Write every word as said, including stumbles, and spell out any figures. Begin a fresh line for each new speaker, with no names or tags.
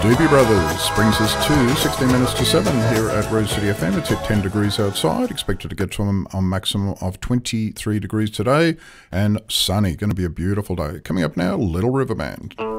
Doobie Brothers brings us to sixteen minutes to seven here at Rose City F M. It's at ten degrees outside, expected to get to a, a maximum of twenty-three degrees today, and sunny. Going to be a beautiful day. Coming up now, Little River Band.